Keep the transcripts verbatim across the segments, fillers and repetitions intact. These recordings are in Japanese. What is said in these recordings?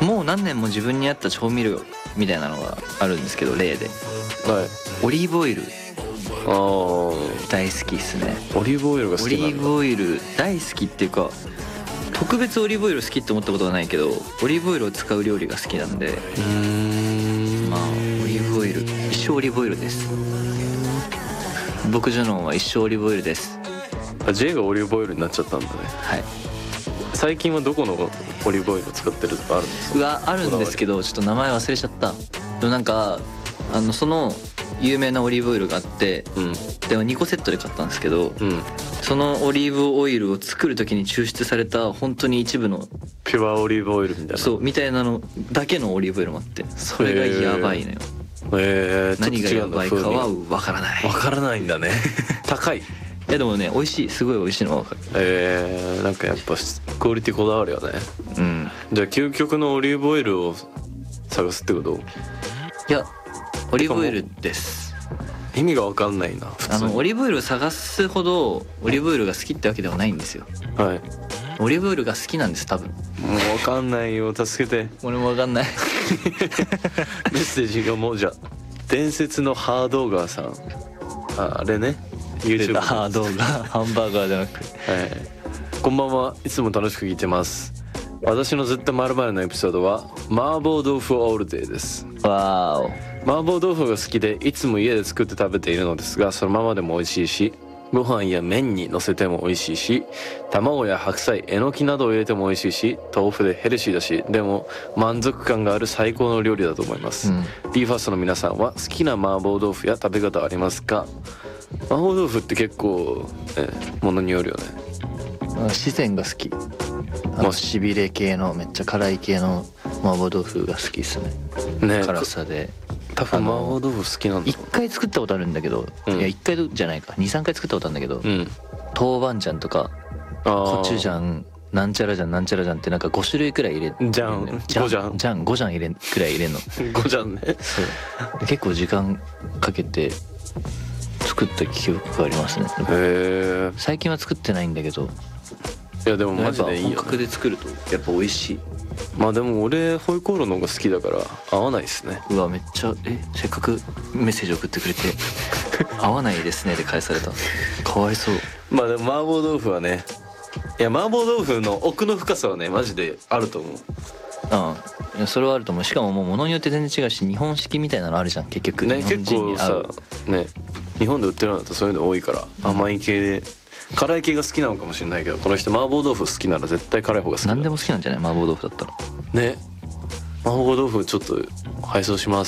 もう何年も自分に合った調味料みたいなのがあるんですけど、例ではい。 オリーブオイルあー、 大好きっすね。 オリーブオイルが好オきなんだ。 リーブオイル大好きっていうか、特別オリーブオイル好きって思ったことはないけど、オリーブオイルを使う料理が好きなんで、 うーん。 まあオリーブオイル、一生オリーブオイルです。僕ジョノンは一生オリーブオイルです。 あ、J がオリーブオイルになっちゃったんだね。 はい。 最近はどこのオリーブオイルを使ってるとかあるんですか？ うわ、あるんですけどちょっと名前忘れちゃった。でもなんかあのその有名なオリーブオイルがあって、 うん。 でもにこセットで買ったんですけど、 うん。 そのオリーブオイルを作る時に抽出された本当に一部の、 ピュアオリーブオイルみたいな。 そうみたいなのだけのオリーブオイルもあって、それがやばいのよ。 えー、 何がやばいかはわわからない。 からないんだね。高い。 いやでもね、美味しい、すごい美味しいのは分かる。 えー、なんかやっぱクオリティこだわるよね。 うん。 じゃあ究極のオリーブオイルを探すってこと？ いやオリーブオイルです。 意味が分かんないな。普通あにのオリーブオイルを探すほどオリーブオイルが好きってわけではないんですよ。 はい。 オリーブオイルが好きなんです多分。 もう分かんないよ、助けて。 俺も分かんない。 メッセージがもうじゃあ伝説のハードガーさん、ああれね、 出 YouTube たハードがハンバーガーじゃなくて。 はい、こんばんは。いつも楽しく聞いてます。私の絶対〇〇のエピソードは麻婆豆腐オールデーです。 わーお。 麻婆豆腐が好きでいつも家で作って食べているのですが、そのままでも美味しいし、ご飯や麺にのせても美味しいし、卵や白菜、えのきなどを入れても美味しいし、豆腐でヘルシーだし、でも満足感がある最高の料理だと思います、うん、ビーファーストの皆さんは好きな麻婆豆腐や食べ方ありますか？麻婆豆腐って結構、ね、ものによるよね。 四川が好き。あのしびれ系のめっちゃ辛い系の麻婆豆腐が好きですね。ね、辛さで。 多分麻婆豆腐好きなんだ。 一回作ったことあるんだけど、うん、いや一回じゃないか、二三回作ったことあるんだけど、うん、豆板醤とかコチュジャンなんちゃらじゃんなんちゃらじゃんってなんかご種類くらい入れ、 じゃんごじゃんじゃんごじゃん入れんくらい入れんの。 ごじゃんね。 そう結構時間かけて作った記憶がありますね。へえ。 最近は作ってないんだけど。 いやでもマジでいいよ、ね、 本格で作るとやっぱ美味しい。 まあでも俺ホイコーローの方が好きだから合わないですね。 うわめっちゃ、えせっかくメッセージ送ってくれて合わないですねで返された。かわいそう。 まあでも麻婆豆腐はね、いや麻婆豆腐の奥の深さはねマジであると思う。 うん、いやそれはあると思う。しかももう物によって全然違うし、日本式みたいなのあるじゃん結局ね。結構さね、日本で売ってるのだとそういうの多いから、甘い系で辛い系が好きなのかもしれないけど、この人麻婆豆腐好きなら絶対辛い方が好きだ。 何でも好きなんじゃない麻婆豆腐だったらね。麻婆豆腐ちょっと配送します。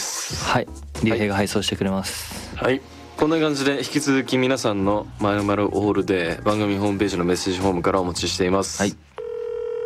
はい、竜兵が配送してくれます。 はい、こんな感じで引き続き皆さんの〇〇オールで番組ホームページのメッセージフォームからお待ちしています。 はい。